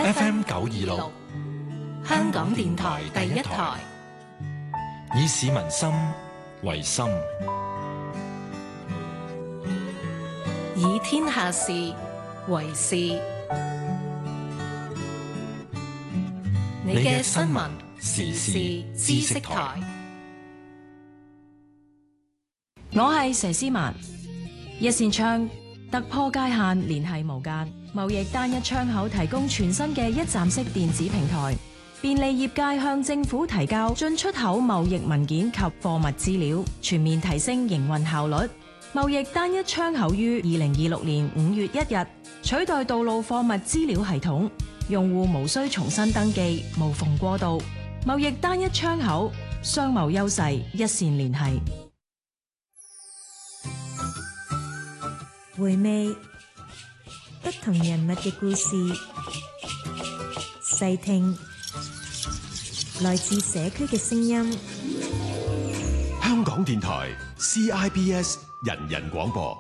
FM926，香港電台第一台，以市民心為心， 以天下事為事。你嘅新聞時事知識台， 我係佘詩曼。一扇窗突破界限，聯繫無間。貿易單一窗口提供全新嘅一站式電子平台，便利業界向政府提交進出口貿易文件及貨物資料，全面提升營運效率。貿易單一窗口於2026年5月1日取代道路貨物資料系統，用戶無需重新登記，無縫過渡。貿易單一窗口，商貿優勢一線聯繫。 回味不同人物嘅故事，細聽來自社區嘅聲音。 香港電台 CIBS 人人廣播。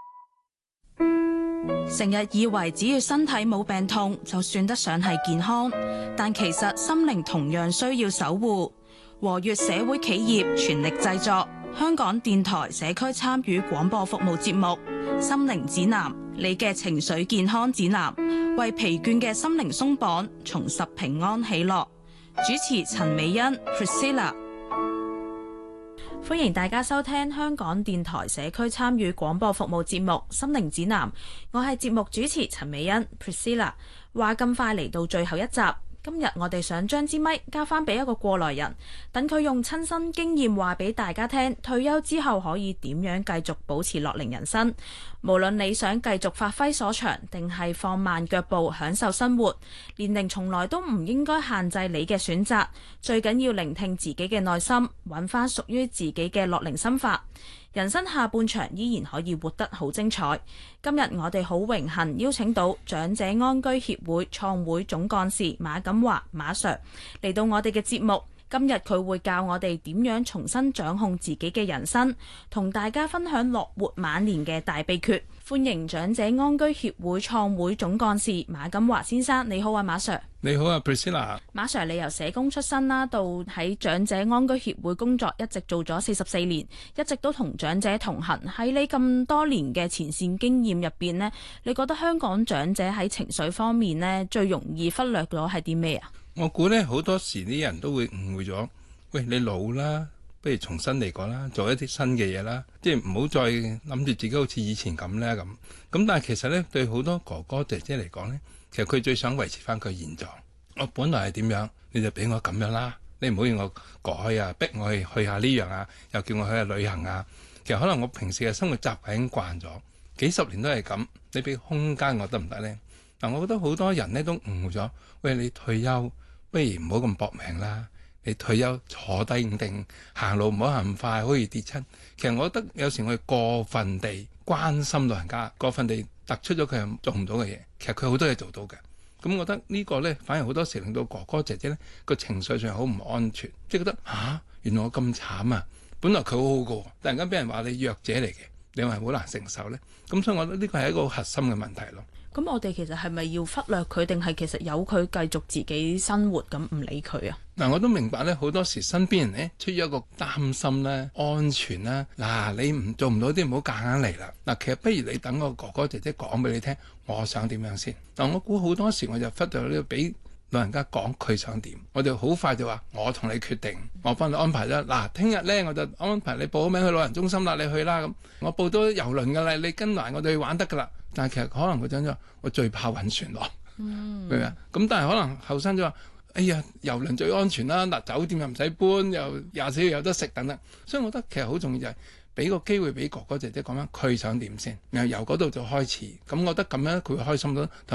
成日以為只要身體冇病痛就算得上係健康，但其實心靈同樣需要守護。和悅社會企業全力製作香港電台社區參與廣播服務節目《心靈指南》，你嘅情緒健康指南，為疲倦嘅心靈鬆綁，重拾平安喜樂。主持陳美欣 Priscilla。歡迎大家收聽香港電台社區參與廣播服務節目《心靈指南》，我係節目主持陳美欣 Priscilla。話咁快嚟到最後一集，今日我哋想將支咪交翻俾一個過來人，等佢用親身經驗話俾大家聽，退休之後可以點樣繼續保持樂齡人生。無論你想繼續發揮所長，定係放慢腳步享受生活，年齡從來都唔應該限制你嘅選擇。最緊要聆聽自己嘅內心，揾翻屬於自己嘅樂齡心法。人生下半場依然可以活得好精彩。今日我哋好榮幸邀請到長者安居協會創會總幹事馬錦華馬 Sir 嚟到我哋嘅節目。今日佢會教我哋點樣重新掌控自己嘅人生，同大家分享樂活晚年嘅大秘訣。歡迎長者安居協會創會總幹事馬錦華先生。你好啊，馬 Sir。 你好啊 Priscilla。馬 Sir， 你由社工出身啦，到喺長者安居協會工作，一直做咗44年，一直都同長者同行。喺你咁多年嘅前線經驗入邊呢，你覺得香港長者喺情緒方面呢，最容易忽略咗係啲咩啊？ 我估呢，好多時啲人都會誤會咗，喂，你老啦，不如重新嚟過啦，做一啲新嘅嘢啦，即係唔好再諗住自己好似以前咁咧咁。咁但係其實呢，對好多哥哥姐姐嚟講呢，其實佢最想維持翻佢現狀。我本來係點樣，你就俾我咁樣啦，你唔好要我改啊，逼我去下呢樣啊，又叫我去下旅行啊。其實可能我平時嘅生活習慣已經慣咗，幾十年都係咁，你俾空間我得唔得呢？嗱，我覺得好多人呢都誤會咗，喂，你退休不如唔好咁搏命啦，你退休坐低定行路唔好行咁快，好易跌親。其實我覺得有時我哋過分地關心老人家，過分地突出咗佢做唔到嘅嘢，其實佢好多嘢做到嘅。咁我覺得呢個呢，反而好多時令到哥哥姐姐呢個情緒上好唔安全，即係覺得原來我咁慘啊！本來佢好好過，突然間俾人話你弱者嚟嘅，你話好難承受呢。咁所以我覺得呢個係一個核心嘅問題咯。 咁我哋其實係咪要忽略佢，定係其實由佢繼續自己生活咁唔理佢啊？ 嗱，我都明白咧，好多時身邊人咧出於一個擔心咧、安全啦。嗱，你做唔到啲唔好夾硬嚟啦。嗱，其實不如你等個哥哥姐姐講俾你聽，我想點樣先。但我估好多時我就忽略呢，俾老人家講佢想點，我哋好快就話我同你決定，我幫你安排啦。嗱，聽日咧我就安排你報好名去老人中心啦，你去啦咁。我報到郵輪噶啦，你跟埋我哋去玩得噶啦。但係其實可能佢講咗，我最怕暈船咯，明唔明啊？咁但係可能後生就話，哎呀，郵輪最安全啦，嗱，酒店又唔使搬，又24小時有得食等等。所以我覺得其實好重要就係俾個機會俾哥哥姐姐講翻佢想點先，然後由嗰度就開始。咁我覺得咁樣佢會開心到。